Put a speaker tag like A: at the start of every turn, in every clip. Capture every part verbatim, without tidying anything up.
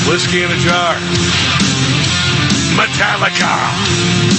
A: Whiskey in a Jar. Metallica.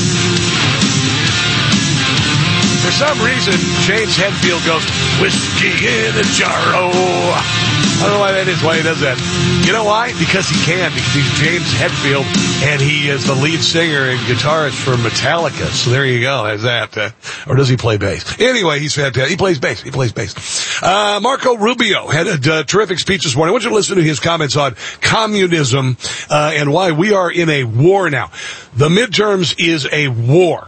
A: For some reason, James Hetfield goes, whiskey in a jar. Oh, I don't know why that is, why he does that. You know why? Because he can, because he's James Hetfield, and he is the lead singer and guitarist for Metallica. So there you go, there's that. Uh, or does he play bass? Anyway, he's fantastic. He plays bass. He plays bass. Uh, Marco Rubio had a uh, terrific speech this morning. I want you to listen to his comments on communism uh, and why we are in a war now. The midterms is a war.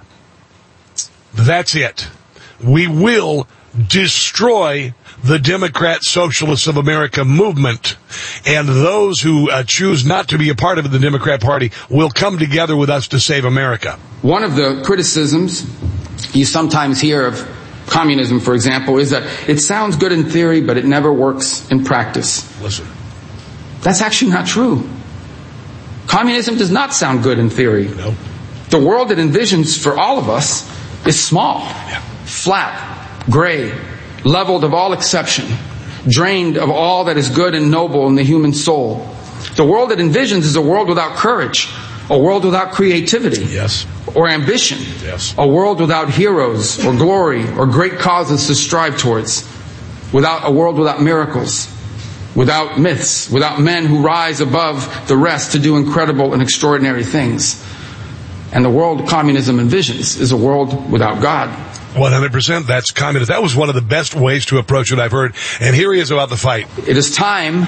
A: That's it. We will destroy the Democrat Socialists of America movement, and those who uh, choose not to be a part of the Democrat Party will come together with us to save America.
B: One of the criticisms you sometimes hear of communism, for example, is that it sounds good in theory, but it never works in practice.
A: Listen.
B: That's actually not true. Communism does not sound good in theory.
A: No.
B: The world it envisions for all of us is small,
A: yeah.
B: flat, gray, leveled of all exception, drained of all that is good and noble in the human soul. The world it envisions is a world without courage, a world without creativity,
A: yes.
B: or ambition,
A: yes.
B: a world without heroes or glory or great causes to strive towards, without a world without miracles, without myths, without men who rise above the rest to do incredible and extraordinary things. And the world communism envisions is a world without God.
A: one hundred percent. That's communism. That was one of the best ways to approach it I've heard. And here he is about the fight.
B: It is time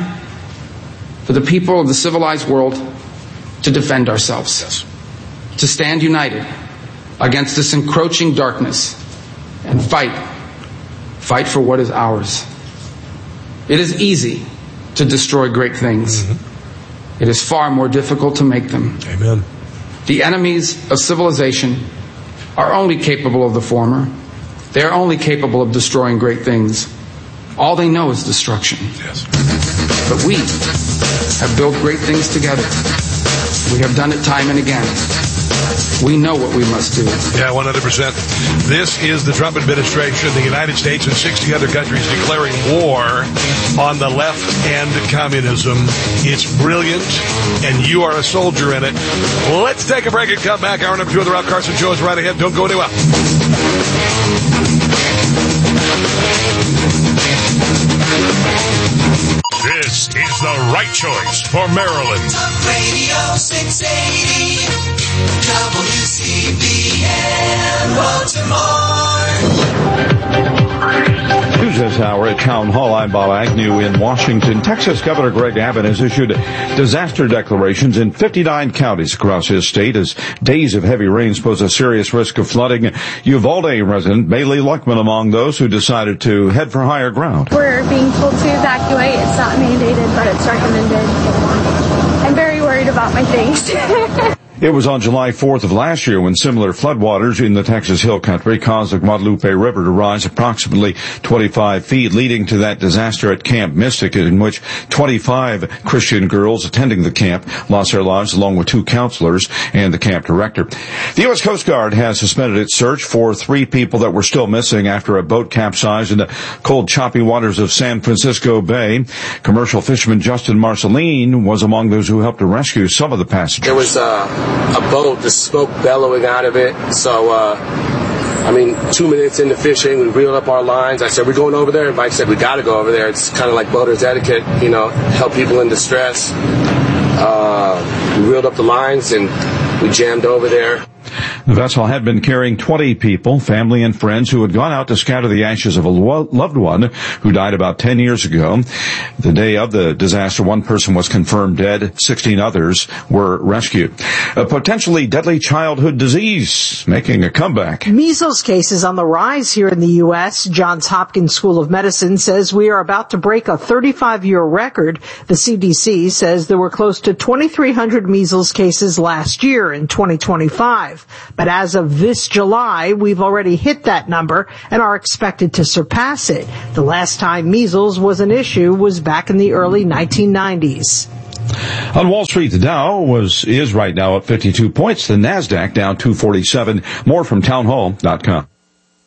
B: for the people of the civilized world to defend ourselves.
A: Yes.
B: To stand united against this encroaching darkness and fight. Fight for what is ours. It is easy to destroy great things. Mm-hmm. It is far more difficult to make them.
A: Amen.
B: The enemies of civilization are only capable of the former. They are only capable of destroying great things. All they know is destruction.
A: Yes.
B: But we have built great things together. We have done it time and again. We know what we must do.
A: Yeah, one hundred percent. This is the Trump administration, the United States and sixty other countries declaring war on the left and communism. It's brilliant, and you are a soldier in it. Let's take a break and come back. Hour number two of the Ralph Carson Show is right ahead. Don't go anywhere.
C: This is the right choice for Maryland.
D: Talk Radio six eighty W C B N Baltimore.
E: News this hour at Town Hall. I'm Bob Agnew in Washington. Texas Governor Greg Abbott has issued disaster declarations in fifty-nine counties across his state as days of heavy rains pose a serious risk of flooding. Uvalde resident Bailey Luckman among those who decided to head for higher ground.
F: We're being told to evacuate. It's not mandated, but it's recommended. I'm very worried about my things.
E: It was on July fourth of last year when similar floodwaters in the Texas Hill Country caused the Guadalupe River to rise approximately twenty-five feet, leading to that disaster at Camp Mystic, in which twenty-five Christian girls attending the camp lost their lives, along with two counselors and the camp director. The U S Coast Guard has suspended its search for three people that were still missing after a boat capsized in the cold, choppy waters of San Francisco Bay. Commercial fisherman Justin Marceline was among those who helped to rescue some of the passengers.
G: There was uh a boat, the smoke bellowing out of it. So, uh, I mean, two minutes into fishing, we reeled up our lines. I said, we're going over there. And Mike said, we got to go over there. It's kind of like boater's etiquette, you know, help people in distress. Uh, we reeled up the lines and we jammed over there.
E: The vessel had been carrying twenty people, family and friends, who had gone out to scatter the ashes of a loved one who died about ten years ago. The day of the disaster, one person was confirmed dead. sixteen others were rescued. A potentially deadly childhood disease making a comeback.
H: Measles cases on the rise here in the U S Johns Hopkins School of Medicine says we are about to break a thirty-five-year record. The C D C says there were close to twenty-three hundred measles cases last year in twenty twenty-five. But as of this July, we've already hit that number and are expected to surpass it. The last time measles was an issue was back in the early nineteen nineties.
E: On Wall Street, the Dow was is right now up fifty-two points. The NASDAQ down two forty-seven. More from townhall dot com.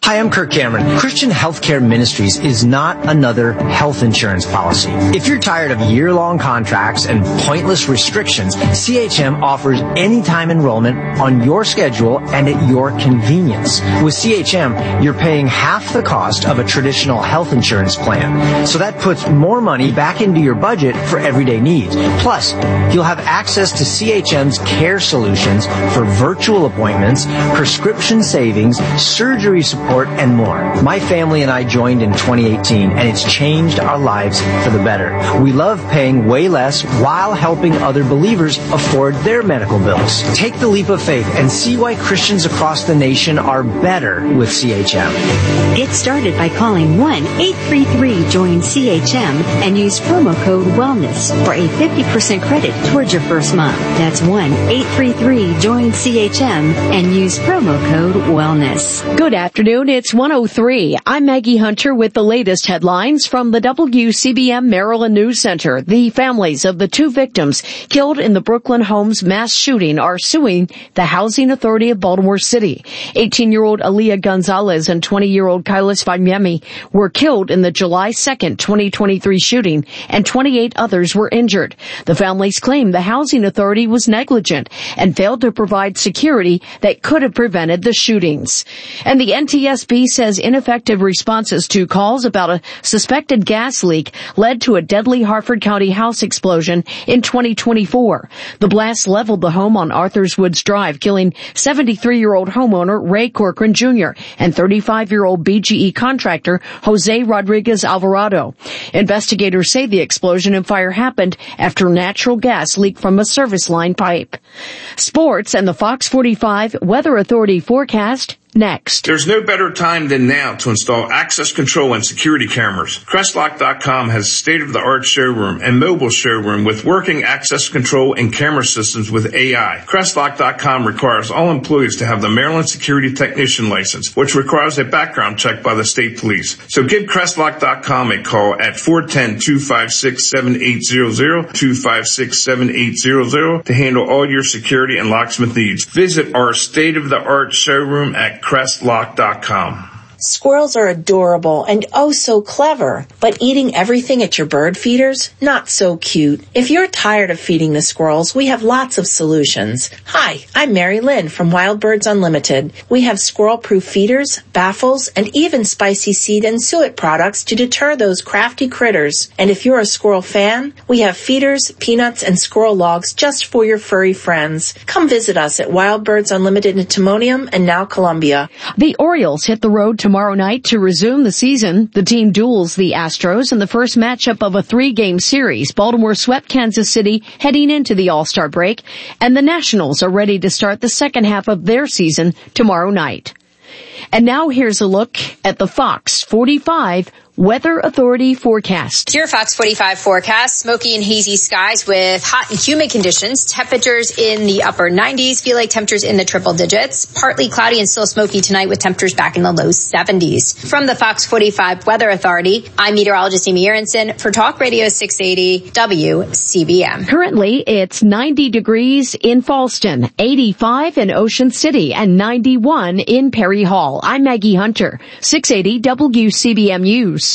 I: Hi, I'm Kirk Cameron. Christian Healthcare Ministries is not another health insurance policy. If you're tired of year-long contracts and pointless restrictions, C H M offers anytime enrollment on your schedule and at your convenience. With C H M, you're paying half the cost of a traditional health insurance plan. So that puts more money back into your budget for everyday needs. Plus, you'll have access to C H M's care solutions for virtual appointments, prescription savings, surgery support, and more. My family and I joined in twenty eighteen, and it's changed our lives for the better. We love paying way less while helping other believers afford their medical bills. Take the leap of faith and see why Christians across the nation are better with C H M.
J: Get started by calling one eight three three join C H M and use promo code WELLNESS for a fifty percent credit towards your first month. That's one eight three three join C H M and use promo code WELLNESS.
K: Good afternoon. It's one oh three. I'm Maggie Hunter with the latest headlines from the W C B M Maryland News Center. The families of the two victims killed in the Brooklyn Homes mass shooting are suing the Housing Authority of Baltimore City. eighteen-year-old Aaliyah Gonzalez and twenty-year-old Kailas Fayemi were killed in the July second, twenty twenty-three shooting, and twenty-eight others were injured. The families claim the Housing Authority was negligent and failed to provide security that could have prevented the shootings. And the N T S B says ineffective responses to calls about a suspected gas leak led to a deadly Harford County house explosion in twenty twenty-four. The blast leveled the home on Arthurs Woods Drive, killing seventy-three-year-old homeowner Ray Corcoran Junior and thirty-five-year-old B G E contractor Jose Rodriguez Alvarado. Investigators say the explosion and fire happened after natural gas leaked from a service line pipe. Sports and the Fox forty-five Weather Authority forecast next.
L: There's no better time than now to install access control and security cameras. Crestlock dot com has state-of-the-art showroom and mobile showroom with working access control and camera systems with A I. Crestlock dot com requires all employees to have the Maryland Security Technician license, which requires a background check by the state police. So give Crestlock dot com a call at four one zero, two five six, seven eight zero zero, two five six, seven eight zero zero to handle all your security and locksmith needs. Visit our state-of-the-art showroom at Crestlock dot com.
M: Squirrels are adorable and oh so clever, but eating everything at your bird feeders? Not so cute. If you're tired of feeding the squirrels, we have lots of solutions. Hi, I'm Mary Lynn from Wild Birds Unlimited. We have squirrel-proof feeders, baffles, and even spicy seed and suet products to deter those crafty critters. And if you're a squirrel fan, we have feeders, peanuts, and squirrel logs just for your furry friends. Come visit us at Wild Birds Unlimited in Timonium and now Columbia.
K: The Orioles hit the road tomorrow night to resume the season. The team duels the Astros in the first matchup of a three-game series. Baltimore swept Kansas City heading into the All-Star break, and the Nationals are ready to start the second half of their season tomorrow night. And now here's a look at the Fox forty-five Weather Authority forecast.
N: Your Fox forty-five forecast, smoky and hazy skies with hot and humid conditions, temperatures in the upper nineties, feel like temperatures in the triple digits, partly cloudy and still smoky tonight with temperatures back in the low seventies. From the Fox forty-five Weather Authority, I'm meteorologist Amy Aronson for Talk Radio six eighty W C B M.
K: Currently, it's ninety degrees in Falston, eighty-five in Ocean City, and ninety-one in Perry Hall. I'm Maggie Hunter, six eighty W C B M News.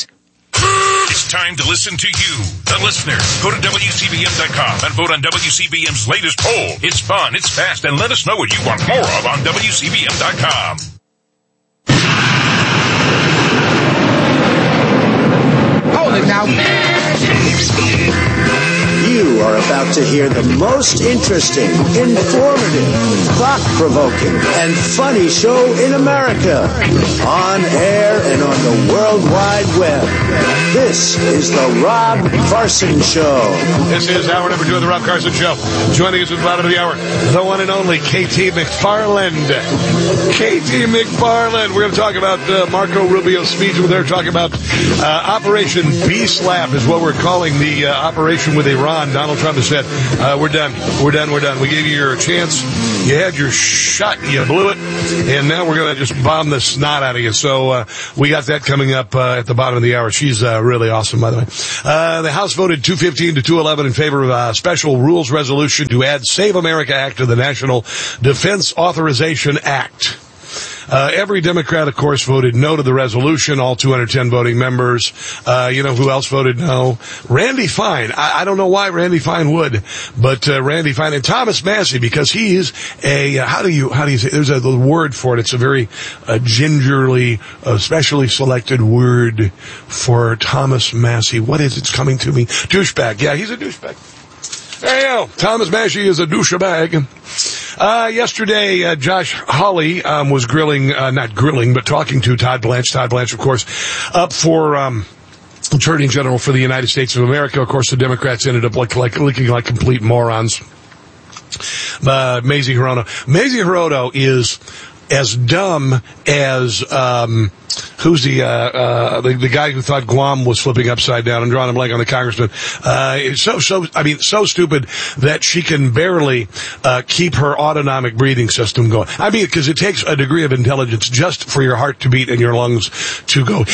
C: It's time to listen to you, the listener. Go to W C B M dot com and vote on W C B M's latest poll. It's fun, it's fast, and let us know what you want more of on W C B M dot com.
O: Hold it now. You are about to hear the most interesting, informative, thought-provoking, and funny show in America. On air and on the World Wide Web. This is the Rob Carson Show.
A: This is hour number two of the Rob Carson Show. Joining us at the bottom of the hour, the one and only K T McFarland. K T McFarland. We're going to talk about uh, Marco Rubio's speech. We're going to talk about uh, Operation B-Slap is what we're calling the uh, operation with Iran. Donald Trump has said, uh, we're done, we're done, we're done. We gave you your chance, you had your shot, you blew it, and now we're going to just bomb the snot out of you. So uh, we got that coming up uh, at the bottom of the hour. She's uh, really awesome, by the way. Uh, the House voted two fifteen to two eleven in favor of a special rules resolution to add Save America Act to the National Defense Authorization Act. Uh, every Democrat, of course, voted no to the resolution, all two hundred ten voting members. Uh, you know who else voted no? Randy Fine. I, I don't know why Randy Fine would, but uh, Randy Fine and Thomas Massey, because he's a, uh, how do you, how do you say, there's a the word for it. It's a very uh, gingerly, uh, specially selected word for Thomas Massey. What is it? It's coming to me. Douchebag. Yeah, he's a douchebag. There you go. Thomas Massey is a douchebag. Uh, yesterday, uh, Josh Hawley, um, was grilling, uh, not grilling, but talking to Todd Blanche. Todd Blanche, of course, up for, um, Attorney General for the United States of America. Of course, the Democrats ended up like, like, looking like complete morons. Uh, Mazie Hirono. Mazie Hirono is as dumb as, um, who's the, uh, uh, the, the guy who thought Guam was flipping upside down? I'm drawing a blank on the congressman. Uh, it's so, so, I mean, so stupid that she can barely, uh, keep her autonomic breathing system going. I mean, because it takes a degree of intelligence just for your heart to beat and your lungs to go,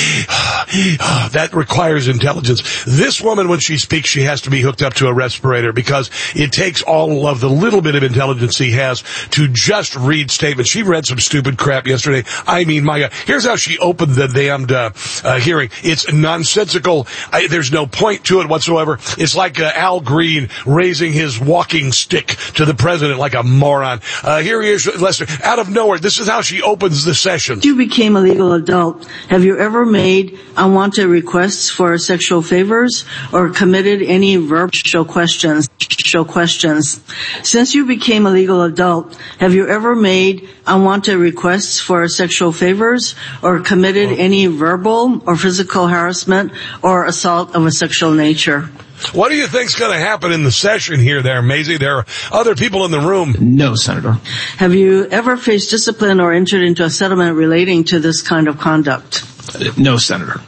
A: that requires intelligence. This woman, when she speaks, she has to be hooked up to a respirator because it takes all of the little bit of intelligence he has to just read statements. She read some stupid crap yesterday. I mean, my God. Here's how she opened the damned uh, uh, hearing. It's nonsensical. I, there's no point to it whatsoever. It's like uh, Al Green raising his walking stick to the president like a moron. Uh, here he is, Lester, out of nowhere. This is how she opens the session.
P: You became a legal adult. Have you ever made unwanted requests for sexual favors or committed any verbal questions? Show questions. Since you became a legal adult, have you ever made unwanted requests for sexual favors or committed any verbal or physical harassment or assault of a sexual nature?
A: What do you think's going to happen in the session here there, Maisie? There are other people in the room.
P: No, Senator. Have you ever faced discipline or entered into a settlement relating to this kind of conduct?
Q: No, Senator.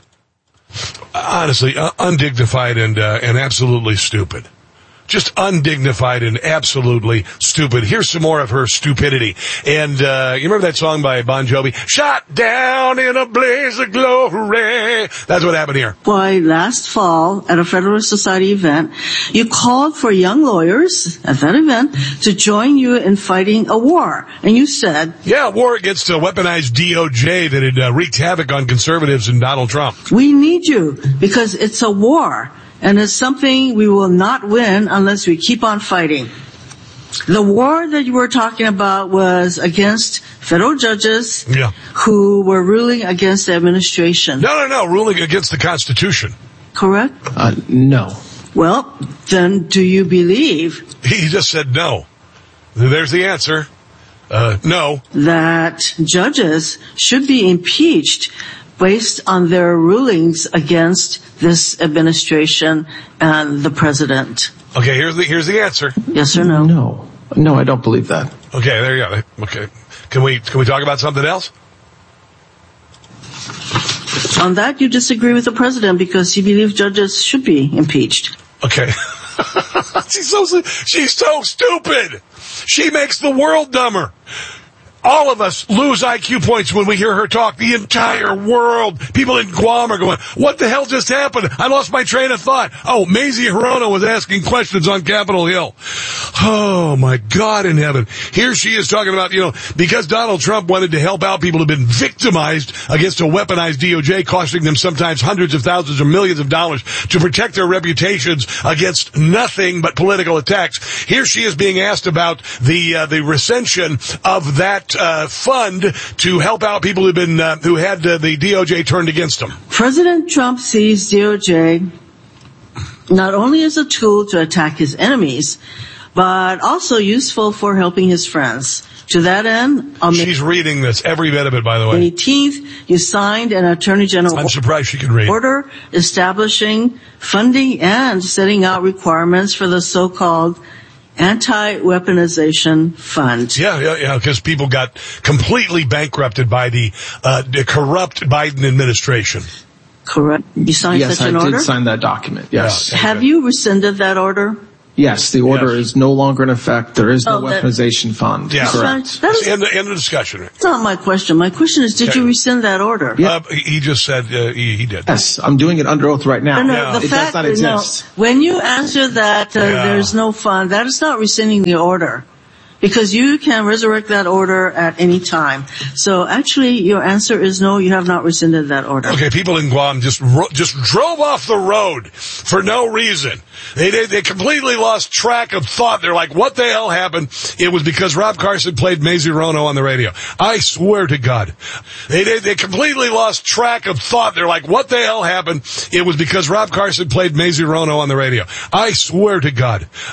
A: Honestly, uh, undignified and uh, and absolutely stupid. Just undignified and absolutely stupid. Here's some more of her stupidity. And, uh, you remember that song by Bon Jovi? Shot down in a blaze of glory. That's what happened here.
P: Why, last fall at a Federalist Society event, you called for young lawyers at that event to join you in fighting a war. And you said...
A: Yeah, a war against a weaponized D O J that had uh, wreaked havoc on conservatives and Donald Trump.
P: We need you because it's a war. And it's something we will not win unless we keep on fighting. The war that you were talking about was against federal judges
A: yeah.
P: who were ruling against the administration.
A: No, no, no, ruling against the Constitution.
P: Correct?
Q: Uh, no.
P: Well, then do you believe...
A: He just said no. There's the answer. Uh, no.
P: That judges should be impeached based on their rulings against this administration and the president.
A: Okay, here's the here's the answer.
P: Yes or no?
Q: No. No, I don't believe that.
A: Okay, there you go. Okay. Can we can we talk about something else?
P: On that, you disagree with the president because you believe judges should be impeached.
A: Okay. she's so she's so stupid. She makes the world dumber. All of us lose I Q points when we hear her talk. The entire world. People in Guam are going, what the hell just happened? I lost my train of thought. Oh, Mazie Hirono was asking questions on Capitol Hill. Oh, my God in heaven. Here she is talking about, you know, because Donald Trump wanted to help out people who've been victimized against a weaponized D O J, costing them sometimes hundreds of thousands or millions of dollars to protect their reputations against nothing but political attacks. Here she is being asked about the uh, the recension of that Uh, fund to help out people who've been uh, who had uh, the D O J turned against them.
P: President Trump sees D O J not only as a tool to attack his enemies, but also useful for helping his friends. To that end, on
A: she's reading this, every bit of it, by the way.
P: May eighteenth, you signed an Attorney General
A: I'm surprised she can read.
P: order establishing funding and setting out requirements for the so-called Anti-Weaponization Fund.
A: Yeah, yeah, yeah, because people got completely bankrupted by the, uh, the corrupt Biden administration.
P: Correct. You signed
Q: yes,
P: such an
Q: I
P: order?
Q: Yes, I did sign that document, yes.
A: Yeah,
P: Have you rescinded that order?
Q: Yes, the order
A: yes.
Q: is no longer in effect. There is no
P: oh, that,
Q: weaponization fund.
A: Yeah.
Q: Correct.
P: That is,
A: end, end of discussion.
P: That's not my question. My question is, did okay. you rescind that order?
A: Yeah. Uh, he just said uh, he, he did.
Q: Yes, I'm doing it under oath right now.
P: No, no,
A: yeah.
P: the
Q: it
P: fact,
Q: does not exist.
P: No, when you answer that uh,
A: yeah.
P: there's no fund, that is not rescinding the order. Because you can resurrect that order at any time. So actually, your answer is no, you have not rescinded that order.
A: Okay, people in Guam just ro- just drove off the road for no reason. They, they they completely lost track of thought. They're like, what the hell happened? It was because Rob Carson played Mazie Rono on the radio. I swear to God. They, they they completely lost track of thought. They're like, what the hell happened? It was because Rob Carson played Mazie Rono on the radio. I swear to God.